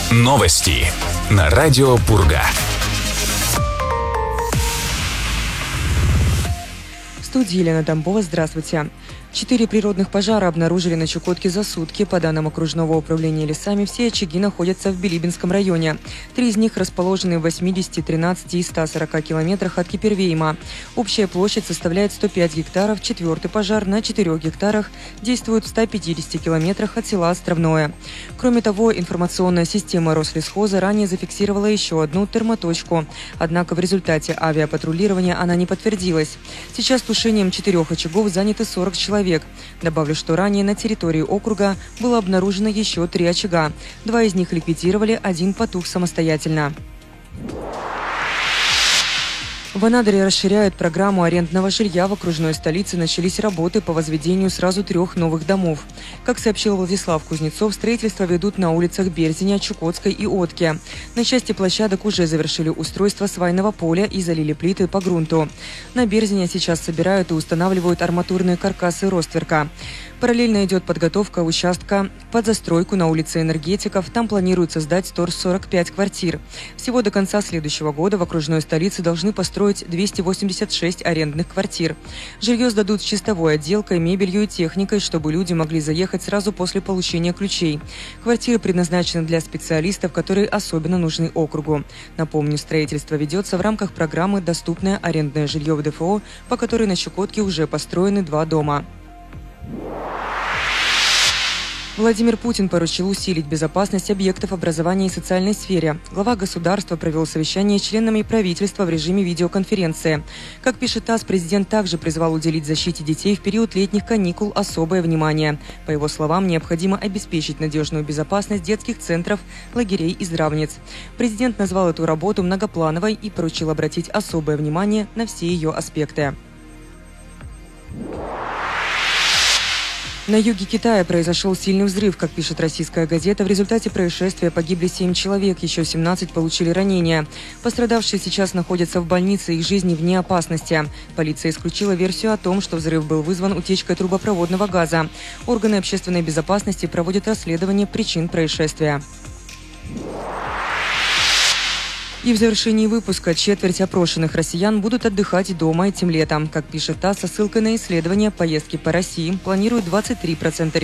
Новости на радио Пурга. В студии Елена Тамбова. Здравствуйте. 4 природных пожара обнаружили на Чукотке за сутки. По данным окружного управления лесами, все очаги находятся в Билибинском районе. 3 из них расположены в 80, 13 и 140 километрах от Кипервейма. Общая площадь составляет 105 гектаров. 4-й пожар на 4 гектарах действует в 150 километрах от села Островное. Кроме того, информационная система Рослесхоза ранее зафиксировала еще одну термоточку. Однако в результате авиапатрулирования она не подтвердилась. Сейчас тушением 4 очагов заняты 40 человек. Добавлю, что ранее на территории округа было обнаружено еще 3 очага. 2 из них ликвидировали, 1 потух самостоятельно. В Анадыре расширяют программу арендного жилья. В окружной столице начались работы по возведению сразу 3 новых домов. Как сообщил Владислав Кузнецов, строительство ведут на улицах Берзиня, Чукотской и Отки. На части площадок уже завершили устройство свайного поля и залили плиты по грунту. На Берзине сейчас собирают и устанавливают арматурные каркасы ростверка. Параллельно идет подготовка участка под застройку на улице Энергетиков. Там планируется сдать 145 квартир. Всего до конца следующего года в окружной столице должны построить 286 арендных квартир. Жилье сдадут с чистовой отделкой, мебелью и техникой, чтобы люди могли заехать сразу после получения ключей. Квартиры предназначены для специалистов, которые особенно нужны округу. Напомню, строительство ведется в рамках программы «Доступное арендное жилье в ДФО», по которой на Чукотке уже построены 2 дома. Владимир Путин поручил усилить безопасность объектов образования и социальной сфере. Глава государства провел совещание с членами правительства в режиме видеоконференции. Как пишет ТАСС, президент также призвал уделить защите детей в период летних каникул особое внимание. По его словам, необходимо обеспечить надежную безопасность детских центров, лагерей и здравниц. Президент назвал эту работу многоплановой и поручил обратить особое внимание на все ее аспекты. На юге Китая произошел сильный взрыв. Как пишет российская газета, в результате происшествия погибли 7 человек, еще 17 получили ранения. Пострадавшие сейчас находятся в больнице, их жизни вне опасности. Полиция исключила версию о том, что взрыв был вызван утечкой трубопроводного газа. Органы общественной безопасности проводят расследование причин происшествия. И в завершении выпуска четверть опрошенных россиян будут отдыхать дома этим летом. Как пишет ТАСС, со ссылкой на исследование поездки по России планируют 23%